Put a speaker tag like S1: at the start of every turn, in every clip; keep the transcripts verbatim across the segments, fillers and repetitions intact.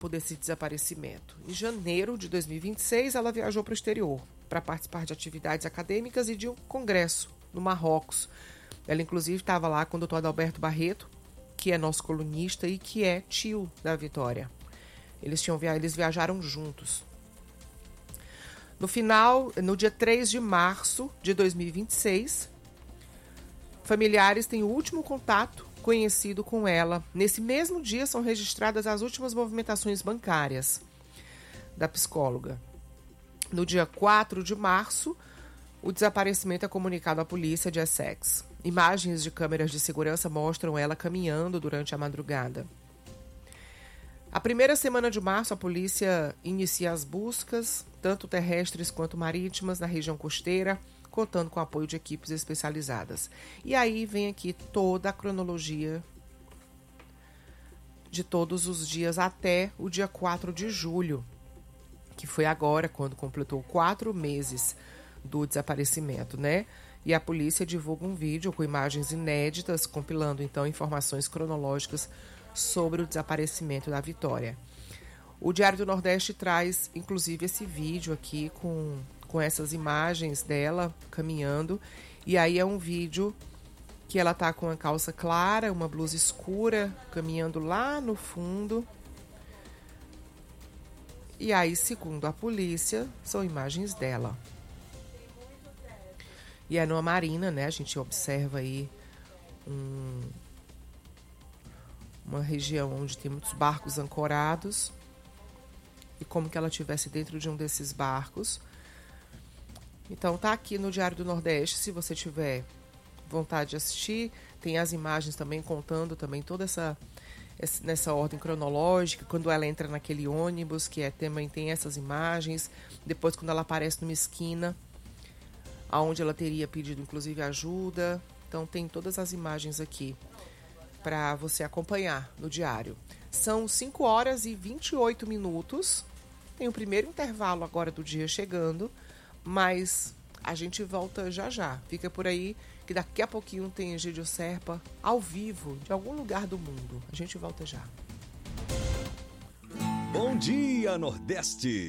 S1: desse desaparecimento. Em janeiro de dois mil e vinte e seis, ela viajou para o exterior para participar de atividades acadêmicas e de um congresso no Marrocos. Ela, inclusive, estava lá com o doutor Adalberto Barreto, que é nosso colunista e que é tio da Vitória. Eles, tinham via... Eles viajaram juntos. No final, no dia três de março de dois mil e vinte e seis, familiares têm o último contato conhecido com ela. Nesse mesmo dia são registradas as últimas movimentações bancárias da psicóloga. No dia quatro de março, o desaparecimento é comunicado à polícia de Essex. Imagens de câmeras de segurança mostram ela caminhando durante a madrugada. A primeira semana de março, a polícia inicia as buscas, tanto terrestres quanto marítimas, na região costeira, contando com o apoio de equipes especializadas. E aí vem aqui toda a cronologia de todos os dias até o dia quatro de julho, que foi agora, quando completou quatro meses do desaparecimento, né? E a polícia divulga um vídeo com imagens inéditas, compilando então informações cronológicas sobre o desaparecimento da Vitória. O Diário do Nordeste traz, inclusive, esse vídeo aqui com... com essas imagens dela caminhando, e aí é um vídeo que ela tá com uma calça clara, uma blusa escura, caminhando lá no fundo. E aí, segundo a polícia, são imagens dela. E é numa marina, né? A gente observa aí um, uma região onde tem muitos barcos ancorados, e como que ela estivesse dentro de um desses barcos. Então tá aqui no Diário do Nordeste, se você tiver vontade de assistir. Tem as imagens também contando também toda essa, essa nessa ordem cronológica, quando ela entra naquele ônibus, que é, também tem essas imagens. Depois, quando ela aparece numa esquina, aonde ela teria pedido inclusive ajuda. Então tem todas as imagens aqui para você acompanhar no diário. São cinco horas e vinte e oito minutos. Tem o primeiro intervalo agora do dia chegando, mas a gente volta já já. Fica por aí que daqui a pouquinho tem Egídio Serpa ao vivo de algum lugar do mundo. A gente volta já.
S2: Bom dia, Nordeste!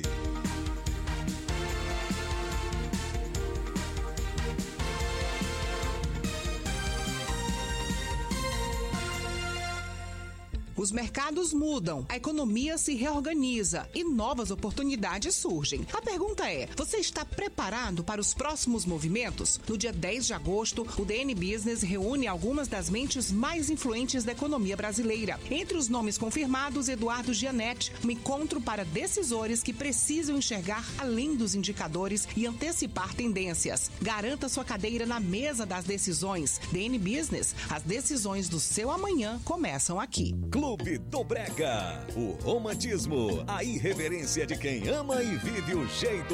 S3: Os mercados mudam, a economia se reorganiza e novas oportunidades surgem. A pergunta é, você está preparado para os próximos movimentos? No dia dez de agosto, o D N Business reúne algumas das mentes mais influentes da economia brasileira. Entre os nomes confirmados, Eduardo Gianetti, um encontro para decisores que precisam enxergar além dos indicadores e antecipar tendências. Garanta sua cadeira na mesa das decisões. D N Business, as decisões do seu amanhã começam aqui.
S2: Clube do Brega, o romantismo, a irreverência de quem ama e vive o jeito